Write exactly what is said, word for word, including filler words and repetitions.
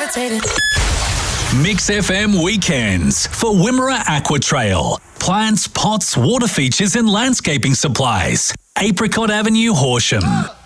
levitating. Mix F M weekends for Wimmera Aqua Trail. Plants, pots, water features and landscaping supplies. Apricot Avenue, Horsham.